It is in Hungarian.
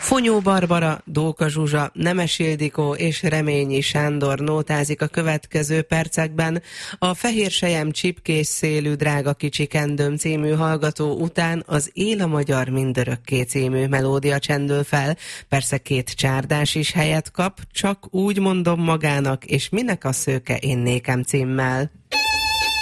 Fonyó Barbara, Dóka Zsuzsa, Nemes Ildikó és Reményi Sándor nótázik a következő percekben. A Fehér sejem csipkés szélű drága kicsi kendőm című hallgató után az Él a magyar mindörökké című melódia csendül fel. Persze 2 csárdás is helyet kap, Csak úgy mondom magának, és Minek a szőke én nékem címmel.